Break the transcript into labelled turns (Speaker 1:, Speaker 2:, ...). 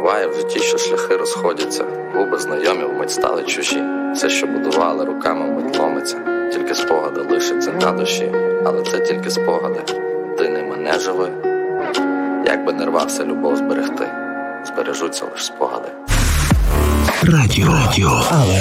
Speaker 1: Буває в житті, що шляхи розходяться, губи знайомі вмить стали чужі. Все, що будували руками, вмить ломиться. Тільки спогади лишаться на душі, але це тільки спогади. Ти ними не живи. Як би не рвався любов зберегти, збережуться лиш спогади.
Speaker 2: Радіо.